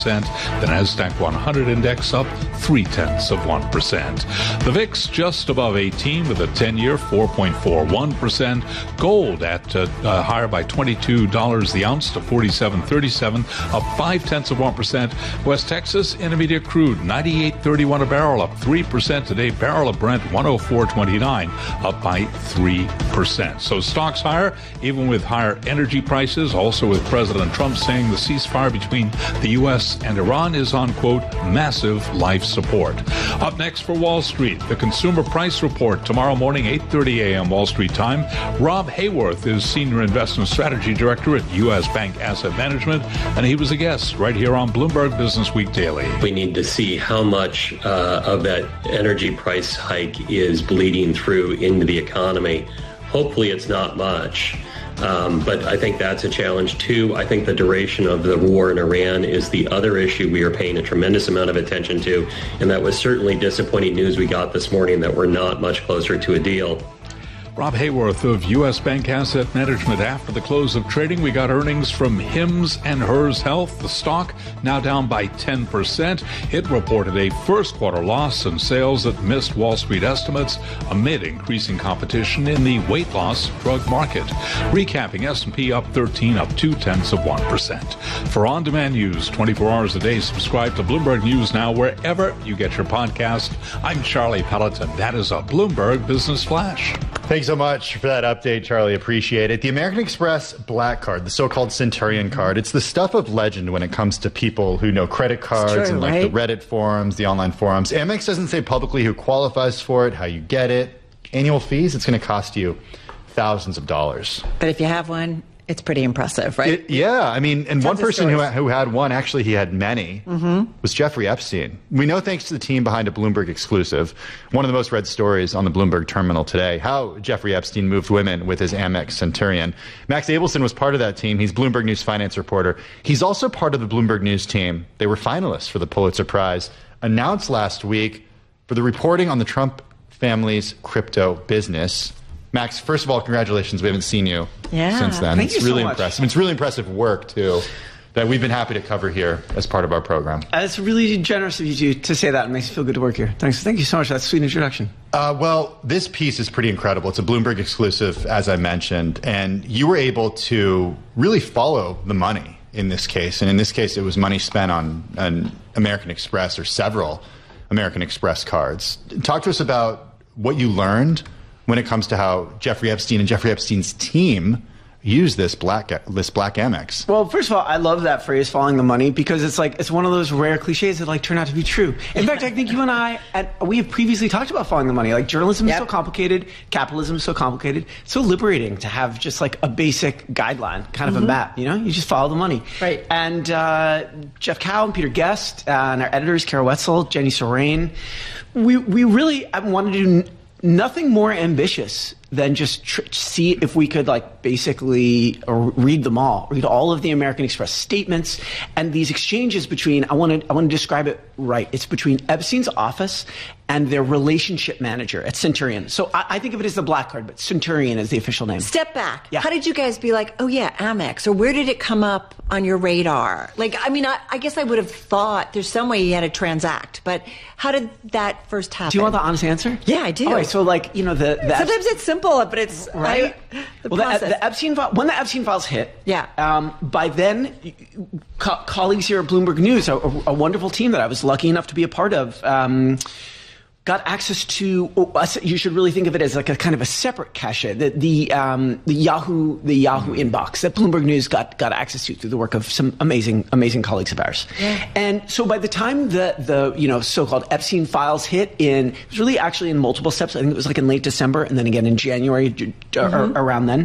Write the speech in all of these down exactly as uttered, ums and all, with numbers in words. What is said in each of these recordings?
The NASDAQ one hundred index up three-tenths of one percent. The V I X just above eighteen with a ten-year four point four one percent. Gold at uh, uh, higher by twenty-two dollars the ounce to forty-seven thirty-seven, up five-tenths of one percent. West Texas Intermediate crude ninety-eight thirty-one a barrel, up three percent today. Barrel of Brent one oh four twenty-nine, up by three percent. So stocks higher, even with higher energy prices. Also with President Trump saying the ceasefire between the U S and Iran is on, quote, massive life support. Up next for Wall Street, the Consumer Price Report tomorrow morning, eight thirty a.m. Wall Street time. Rob Hayworth is Senior Investment Strategy Director at U S Bank Asset Management, and he was a guest right here on Bloomberg Business Week Daily. We need to see how much uh, of that energy price hike is bleeding through into the economy. Hopefully it's not much. Um, but I think that's a challenge, too. I think the duration of the war in Iran is the other issue we are paying a tremendous amount of attention to. And that was certainly disappointing news we got this morning that we're not much closer to a deal. Rob Hayworth of U S Bank Asset Management. After the close of trading, we got earnings from Hims and Hers Health. The stock now down by ten percent. It reported a first quarter loss in sales that missed Wall Street estimates amid increasing competition in the weight loss drug market. Recapping, S and P up thirteen, up two-tenths of one percent. For on-demand news twenty-four hours a day, subscribe to Bloomberg News Now wherever you get your podcast. I'm Charlie Pelleton. That is a Bloomberg Business Flash. Thanks so much for that update, Charlie. Appreciate it. The American Express Black Card, the so-called Centurion card, it's the stuff of legend when it comes to people who know credit cards true, and like right? the Reddit forums, the online forums. Amex doesn't say publicly who qualifies for it, how you get it. Annual fees, it's going to cost you thousands of dollars. But if you have one, it's pretty impressive, right? It, yeah. I mean, and Tons one person who, who had one, actually he had many, mm-hmm. was Jeffrey Epstein. We know thanks to the team behind a Bloomberg exclusive, one of the most read stories on the Bloomberg terminal today, how Jeffrey Epstein moved women with his Amex Centurion. Max Abelson was part of that team. He's Bloomberg News finance reporter. He's also part of the Bloomberg News team. They were finalists for the Pulitzer Prize, announced last week for the reporting on the Trump family's crypto business. Max, first of all, congratulations. We haven't seen you yeah, since then. Thank it's you really so impressive. Much. It's really impressive work, too, that we've been happy to cover here as part of our program. Uh, it's really generous of you to, to say that. It makes me feel good to work here. Thanks. Thank you so much for that sweet introduction. Uh, well, this piece is pretty incredible. It's a Bloomberg exclusive, as I mentioned, and you were able to really follow the money in this case. And in this case, it was money spent on an American Express or several American Express cards. Talk to us about what you learned when it comes to how Jeffrey Epstein and Jeffrey Epstein's team use this black this black Amex. Well, first of all, I love that phrase, following the money, because it's like it's one of those rare cliches that like turn out to be true. In fact, I think you and I, at, we have previously talked about following the money. Like journalism yep. is so complicated, capitalism is so complicated. It's so liberating to have just like a basic guideline, kind of mm-hmm. a map. You know, you just follow the money. Right. And uh, Jeff Cow and Peter Guest uh, and our editors, Kara Wetzel, Jenny Sorain, we we really wanted to do nothing more ambitious than just tr- see if we could like basically read them all, read all of the American Express statements and these exchanges between, I want to I want to describe it right. It's between Epstein's office and their relationship manager at Centurion. So I, I think of it as the black card, but Centurion is the official name. Step back. Yeah. How did you guys be like, oh yeah, Amex, or where did it come up on your radar? Like, I mean, I, I guess I would have thought there's some way you had to transact, but how did that first happen? Do you want the honest answer? Yeah, I do. All right, so like, you know, the, the sometimes it's simple, but it's right. I, the well, process. the, the Epstein file, when the Epstein files hit, yeah. Um, by then, co- colleagues here at Bloomberg News, a, a wonderful team that I was lucky enough to be a part of, um, got access to. Oh, you should really think of it as like a kind of a separate cache, the the, um, the Yahoo the Yahoo mm-hmm. inbox that Bloomberg News got got access to through the work of some amazing amazing colleagues of ours. Yeah. And so by the time the the you know so-called Epstein files hit in, it was really actually in multiple steps. I think it was like in late December and then again in January mm-hmm. or around then.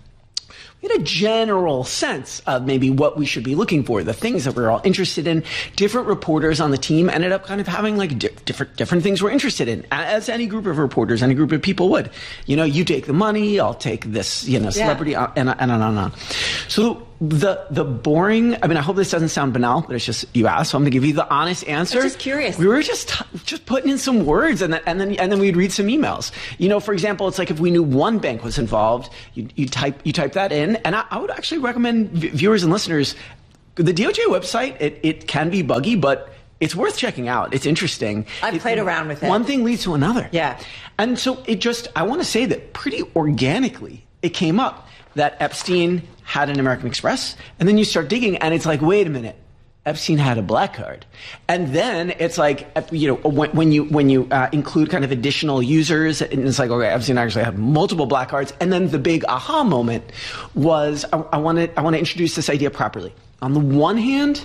We had a general sense of maybe what we should be looking for, the things that we're all interested in. Different reporters on the team ended up kind of having like di- different different things we're interested in, as any group of reporters, any group of people would. You know, you take the money, I'll take this, you know, celebrity, yeah. and, and on and on. So the the boring, I mean, I hope this doesn't sound banal, but it's just you asked, so I'm going to give you the honest answer. I'm just curious. We were just just putting in some words, and then and then and then we'd read some emails. You know, for example, it's like if we knew one bank was involved, you you type you type that in, and I, I would actually recommend v- viewers and listeners the D O J website, it, it can be buggy, but it's worth checking out. It's interesting. I played it, around with it. One thing leads to another. Yeah. And so it just, I want to say that pretty organically, it came up that Epstein had an American Express, and then you start digging, and it's like, wait a minute. Epstein had a black card, and then it's like, you know, when, when you when you uh, include kind of additional users, and it's like, okay, Epstein actually had multiple black cards. And then the big aha moment was, I want to I want to introduce this idea properly. On the one hand,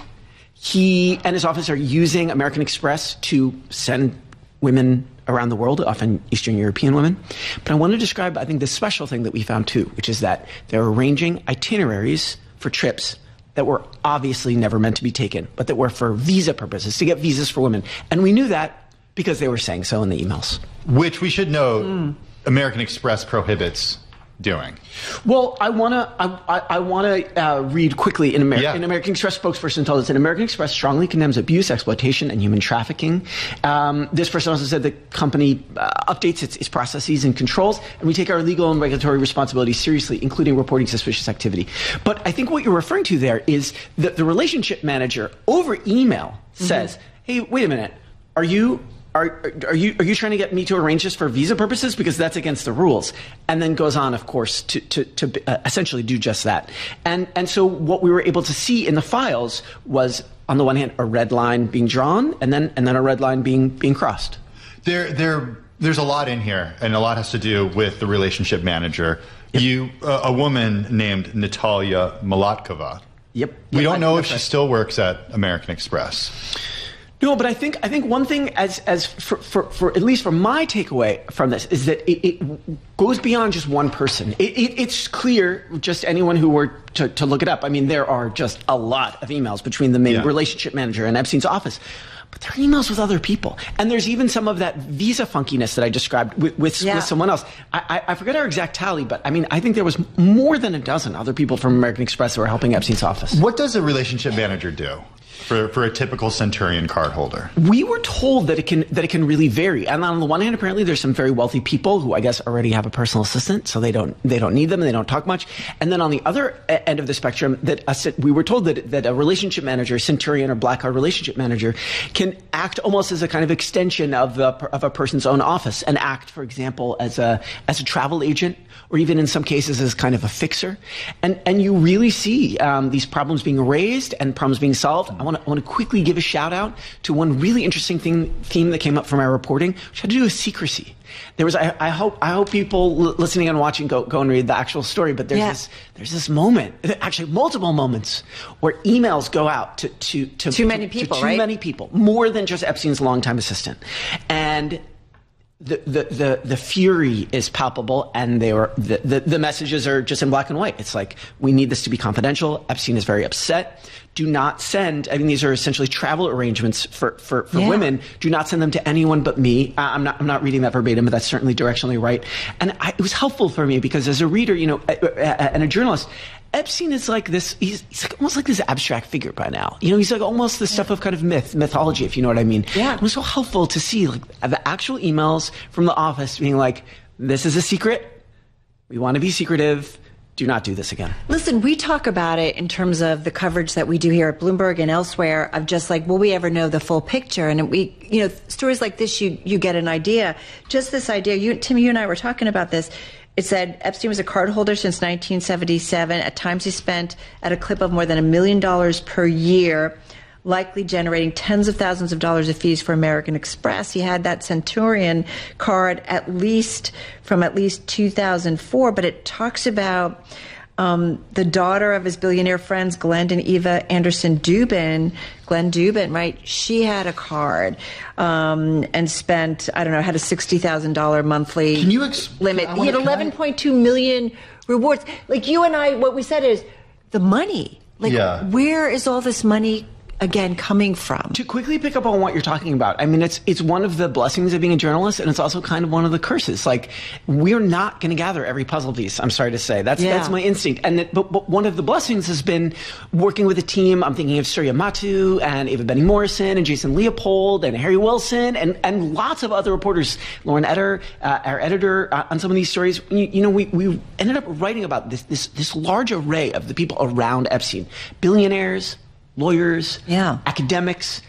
he and his office are using American Express to send women around the world, often Eastern European women. But I want to describe, I think, the special thing that we found too, which is that they're arranging itineraries for trips that were obviously never meant to be taken, but that were for visa purposes, to get visas for women. And we knew that because they were saying so in the emails. Which we should know mm. American Express prohibits doing. Well, I want to I, I want to uh, read quickly in American. Yeah. An American Express spokesperson told us that American Express strongly condemns abuse, exploitation, and human trafficking. Um, this person also said the company uh, updates its, its processes and controls, and we take our legal and regulatory responsibilities seriously, including reporting suspicious activity. But I think what you're referring to there is that the relationship manager over email mm-hmm. says, "Hey, wait a minute, are you?" Are, are you are you trying to get me to arrange this for visa purposes? Because that's against the rules. And then goes on, of course, to, to, to uh, essentially do just that. And and so what we were able to see in the files was, on the one hand, a red line being drawn, and then and then a red line being being crossed. There there there's a lot in here, and a lot has to do with the relationship manager. Yep. You uh, a woman named Natalia Malatkova. Yep. We yep, don't I know if she right. still works at American Express. No, but I think I think one thing, as as for, for, for at least from my takeaway from this, is that it, it goes beyond just one person. It, it, it's clear, just anyone who were to, to look it up. I mean, there are just a lot of emails between the main yeah. relationship manager and Epstein's office. But there are emails with other people. And there's even some of that visa funkiness that I described with, with, yeah. with someone else. I, I, I forget our exact tally, but I mean, I think there was more than a dozen other people from American Express who were helping Epstein's office. What does a relationship manager do for, for a typical Centurion card holder? We were told that it can that it can really vary. And on the one hand, apparently there's some very wealthy people who I guess already have a personal assistant, so they don't they don't need them, and they don't talk much. And then on the other end of the spectrum, that uh, we were told that that a relationship manager, Centurion or black card relationship manager, can act almost as a kind of extension of the of a person's own office, and act, for example, as a as a travel agent, or even in some cases as kind of a fixer. And and you really see um, these problems being raised and problems being solved. I want to I want to quickly give a shout out to one really interesting thing, theme that came up from our reporting, which had to do with secrecy. There was, I, I hope, I hope people listening and watching go, go and read the actual story. But there's yeah. this, there's this moment, actually multiple moments, where emails go out to to, to too many people, to too right? many people, more than just Epstein's longtime assistant, and the the the, the fury is palpable, and they were the, the the messages are just in black and white. It's like, we need this to be confidential. Epstein is very upset. Do not send, I mean, these are essentially travel arrangements for, for, for yeah. women. Do not send them to anyone but me. Uh, I'm not I'm not reading that verbatim, but that's certainly directionally right. And I, it was helpful for me because as a reader, you know, and a journalist, Epstein is like this, he's, he's like almost like this abstract figure by now. You know, he's like almost the stuff of kind of myth, mythology, if you know what I mean. Yeah. It was so helpful to see like the actual emails from the office being like, this is a secret. We want to be secretive. Do not do this again. Listen, we talk about it in terms of the coverage that we do here at Bloomberg and elsewhere of just like, will we ever know the full picture? And we, you know, stories like this, you, you get an idea. Just this idea, you, Tim, you and I were talking about this. It said Epstein was a cardholder since nineteen seventy-seven. At times he spent at a clip of more than a million dollars per year, likely generating tens of thousands of dollars of fees for American Express. He had that Centurion card at least from at least two thousand four, but it talks about um, the daughter of his billionaire friends, Glenn and Eva Anderson Dubin, Glenn Dubin, right? She had a card um, and spent, I don't know, had a sixty thousand dollars monthly Can you ex- limit. wanna, he had eleven point two million rewards. Like you and I, what we said is the money. Like, yeah. where is all this money again coming from? To quickly pick up on what you're talking about, I mean, it's it's one of the blessings of being a journalist, and it's also kind of one of the curses. Like, we're not going to gather every puzzle piece, I'm sorry to say. That's yeah. that's my instinct. And it, but, but one of the blessings has been working with a team. I'm thinking of Surya Matu and Ava Benny Morrison and Jason Leopold and Harry Wilson and, and lots of other reporters, Lauren Eder, uh, our editor, uh, on some of these stories. You, you know, we, we ended up writing about this, this, this large array of the people around Epstein. Billionaires, lawyers, yeah. academics,